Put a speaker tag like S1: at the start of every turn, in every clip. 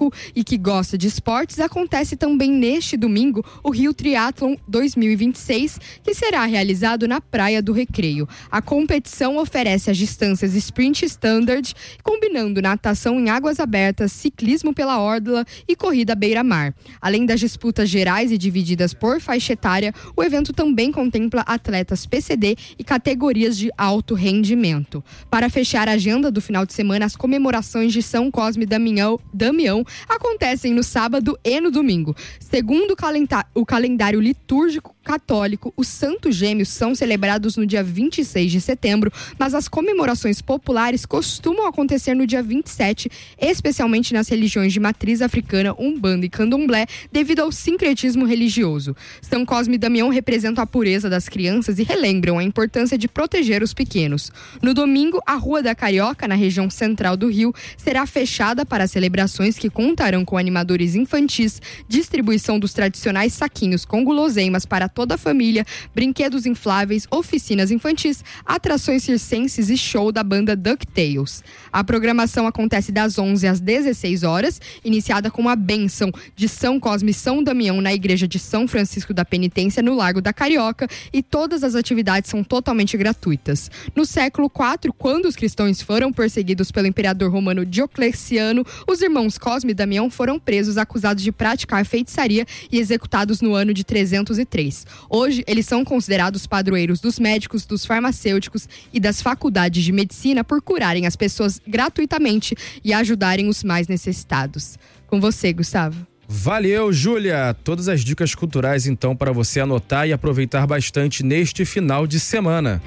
S1: carro e que gosta de esportes, acontece também neste domingo o Rio Triathlon 2026, que será realizado na Praia do Recreio. A competição oferece as distâncias Sprint Standard, combinando natação em águas abertas, ciclismo pela orla e corrida beira-mar. Além das disputas gerais e divididas por faixa etária, o evento também contempla atletas PCD e categorias de alto rendimento. Para fechar a agenda do final de semana, as comemorações de São Cosme e Damião acontecem no sábado e no domingo. Segundo o calendário litúrgico católico, os Santos Gêmeos são celebrados no dia 26 de setembro, mas as comemorações populares costumam acontecer no dia 27, especialmente nas religiões de matriz africana, Umbanda e Candomblé, devido ao sincretismo religioso. São Cosme e Damião representam a pureza das crianças e relembram a importância de proteger os pequenos. No domingo, a Rua da Carioca, na região central do Rio, será fechada para celebrações que contarão com animadores infantis, distribuição dos tradicionais saquinhos com guloseimas para toda a família, brinquedos infláveis, oficinas infantis, atrações circenses e show da banda DuckTales. A programação acontece das 11 às 16 horas, iniciada com a bênção de São Cosme e São Damião na Igreja de São Francisco da Penitência, no Largo da Carioca, e todas as atividades são totalmente gratuitas. No século IV, quando os cristãos foram perseguidos pelo imperador romano Diocleciano, os irmãos Cosme e Damião foram presos acusados de praticar feitiçaria e executados no ano de 303. Hoje, eles são considerados padroeiros dos médicos, dos farmacêuticos e das faculdades de medicina por curarem as pessoas gratuitamente e ajudarem os mais necessitados. Com você, Gustavo.
S2: Valeu, Júlia! Todas as dicas culturais, então, para você anotar e aproveitar bastante neste final de semana.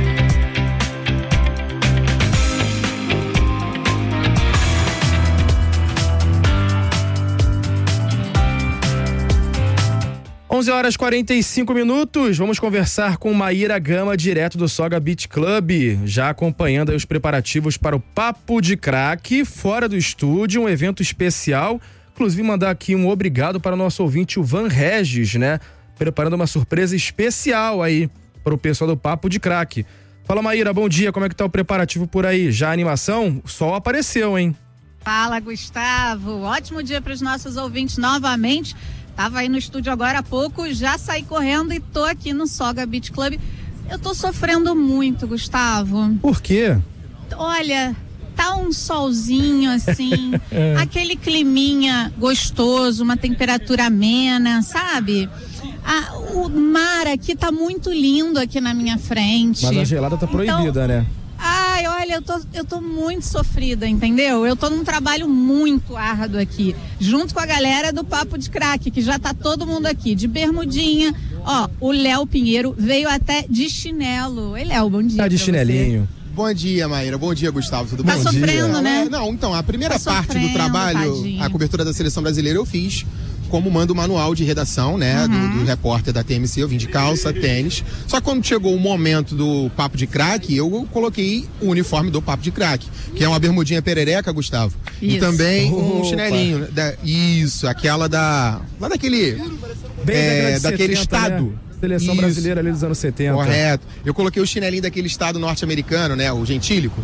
S2: Onze horas 45 minutos, vamos conversar com Maíra Gama, direto do Soga Beach Club, já acompanhando aí os preparativos para o Papo de Craque, fora do estúdio, um evento especial. Inclusive mandar aqui um obrigado para o nosso ouvinte, o Van Regis, né? Preparando uma surpresa especial aí para o pessoal do Papo de Craque. Fala, Maíra, bom dia, como é que tá o preparativo por aí? Já a animação? O sol apareceu, hein?
S3: Fala, Gustavo, ótimo dia para os nossos ouvintes novamente. Tava aí no estúdio agora há pouco, já saí correndo e tô aqui no Soga Beach Club. Eu tô sofrendo muito, Gustavo.
S2: Por quê?
S3: Olha, tá um solzinho assim, aquele climinha gostoso, uma temperatura amena, sabe? O mar aqui tá muito lindo aqui na minha frente.
S2: Mas a gelada tá proibida, né?
S3: Ai, olha, eu tô muito sofrida, entendeu? Eu tô num trabalho muito árduo aqui, junto com a galera do Papo de Craque, que já tá todo mundo aqui, de bermudinha. Ó, o Léo Pinheiro veio até de chinelo. Oi, Léo, bom dia.
S2: Tá de chinelinho.
S4: Você. Bom dia, Maíra. Bom dia, Gustavo. Tudo bem?
S3: Tá sofrendo, né?
S4: Não, então, a primeira parte do trabalho,
S3: tadinho.
S4: A cobertura da Seleção Brasileira eu fiz como manda o manual de redação, né, do repórter da TMC. Eu vim de calça, tênis. Só que quando chegou o momento do Papo de Craque, eu coloquei o uniforme do Papo de Craque, que é uma bermudinha perereca, Gustavo. Isso. E também um chinelinho. Isso, aquela lá daquele... daquele
S2: 70,
S4: estado.
S2: Né? Seleção brasileira ali dos anos 70.
S4: Correto. Eu coloquei o chinelinho daquele estado norte-americano, né? O gentílico.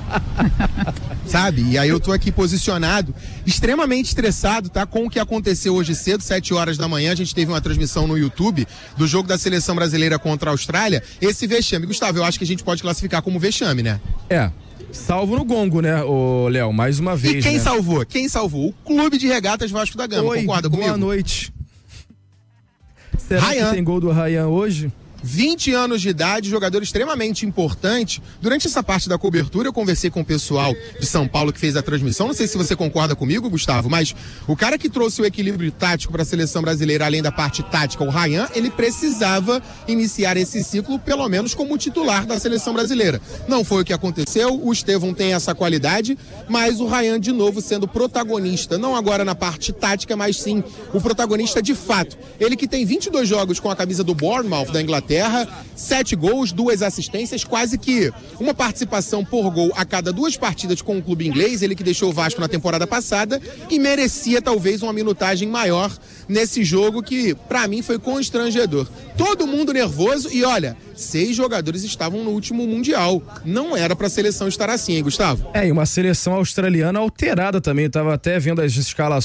S4: Sabe? E aí eu tô aqui posicionado, extremamente estressado, tá? Com o que aconteceu hoje cedo, 7 horas da manhã. A gente teve uma transmissão no YouTube do jogo da Seleção Brasileira contra a Austrália. Esse vexame. Gustavo, eu acho que a gente pode classificar como vexame, né?
S2: Salvo no gongo, né, ô Léo? Mais uma vez.
S4: E quem
S2: né?
S4: salvou? Quem salvou? O Clube de Regatas Vasco da Gama. Concorda comigo?
S2: Boa noite. Será
S4: Ryan.
S2: que tem gol do Ryan hoje?
S4: 20 anos de idade, jogador extremamente importante. Durante essa parte da cobertura, eu conversei com o pessoal de São Paulo que fez a transmissão. Não sei se você concorda comigo, Gustavo, mas o cara que trouxe o equilíbrio tático para a seleção brasileira, além da parte tática, o Ryan, ele precisava iniciar esse ciclo, pelo menos como titular da seleção brasileira. Não foi o que aconteceu, o Estevão tem essa qualidade, mas o Ryan, de novo, sendo protagonista, não agora na parte tática, mas sim o protagonista de fato. Ele que tem 22 jogos com a camisa do Bournemouth, da Inglaterra, 7 gols, 2 assistências, quase que uma participação por gol a cada 2 partidas com o clube inglês, ele que deixou o Vasco na temporada passada e merecia talvez uma minutagem maior nesse jogo que, pra mim, foi constrangedor. Todo mundo nervoso e, olha, 6 jogadores estavam no último Mundial. Não era pra seleção estar assim, hein, Gustavo?
S2: E uma seleção australiana alterada também, tava até vendo as escalações